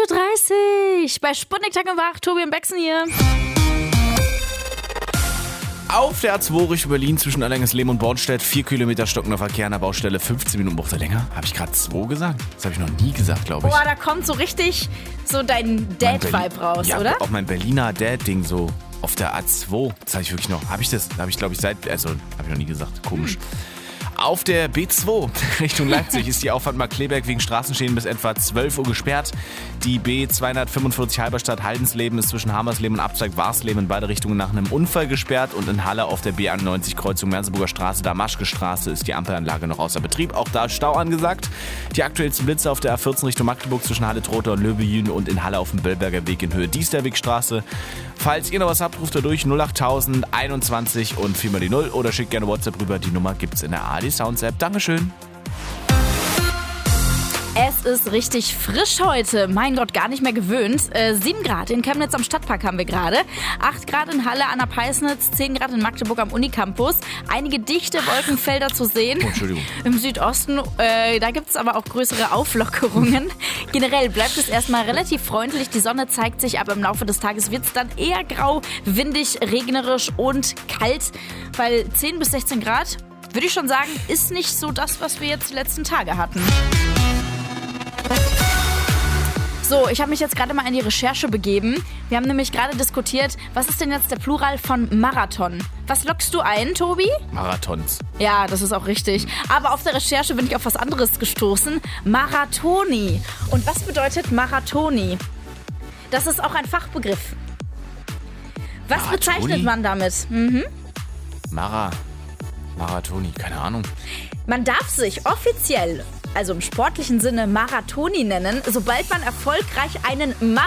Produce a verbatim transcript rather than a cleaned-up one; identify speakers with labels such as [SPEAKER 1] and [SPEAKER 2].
[SPEAKER 1] acht Uhr dreißig bei Sputnik Tag und Wach. Tobi und Bexen hier.
[SPEAKER 2] Auf der A zwei Richtung Berlin zwischen Allerlingsleben und Bornstedt. vier Kilometer stockender Verkehr an der Baustelle. fünfzehn Minuten braucht er länger. Habe ich gerade zwei gesagt? Das habe ich noch nie gesagt, glaube ich.
[SPEAKER 1] Boah, da kommt so richtig so dein Dad-Vibe raus,
[SPEAKER 2] ja,
[SPEAKER 1] oder?
[SPEAKER 2] Auch mein Berliner Dad-Ding so auf der A zwei. Das habe ich wirklich noch. Habe ich das? Habe ich, glaube ich, seit. Also, habe ich noch nie gesagt. Komisch. Hm. Auf der B zwei Richtung Leipzig ist die Auffahrt Markkleeberg wegen Straßenschäden bis etwa zwölf Uhr gesperrt. Die B zweihundertfünfundvierzig Halberstadt-Haldensleben ist zwischen Hamersleben und Abzweig-Warsleben in beide Richtungen nach einem Unfall gesperrt. Und in Halle auf der B einundneunzig Kreuzung Merseburger Straße, Damaschke Straße ist die Ampelanlage noch außer Betrieb. Auch da Stau angesagt. Die aktuellsten Blitze auf der A vierzehn Richtung Magdeburg zwischen Halle, Trotha und Löbejün und in Halle auf dem Bellberger Weg in Höhe Diesterwegstraße. Falls ihr noch was habt, ruft da durch null acht tausend einundzwanzig und viermal die null oder schickt gerne WhatsApp rüber. Die Nummer gibt's in der A R D Sounds App. Dankeschön.
[SPEAKER 1] Es ist richtig frisch heute. Mein Gott, gar nicht mehr gewöhnt. Äh, sieben Grad in Chemnitz am Stadtpark haben wir gerade. acht Grad in Halle an der Peisnitz. zehn Grad in Magdeburg am Unicampus. Einige dichte Wolkenfelder zu sehen.
[SPEAKER 2] Oh, Entschuldigung.
[SPEAKER 1] Im Südosten. Äh, da gibt es aber auch größere Auflockerungen. Generell bleibt es erstmal relativ freundlich. Die Sonne zeigt sich, aber im Laufe des Tages wird es dann eher grau, windig, regnerisch und kalt. Weil zehn bis sechzehn Grad, würde ich schon sagen, ist nicht so das, was wir jetzt die letzten Tage hatten. So, ich habe mich jetzt gerade mal in die Recherche begeben. Wir haben nämlich gerade diskutiert, was ist denn jetzt der Plural von Marathon? Was lockst du ein, Tobi?
[SPEAKER 2] Marathons.
[SPEAKER 1] Ja, das ist auch richtig. Aber auf der Recherche bin ich auf was anderes gestoßen. Marathoni. Und was bedeutet Marathoni? Das ist auch ein Fachbegriff. Was
[SPEAKER 2] Marathoni?
[SPEAKER 1] bezeichnet man damit? Mhm.
[SPEAKER 2] Mara. Marathoni, keine Ahnung.
[SPEAKER 1] Man darf sich offiziell, also im sportlichen Sinne, Marathoni nennen, sobald man erfolgreich einen Marathon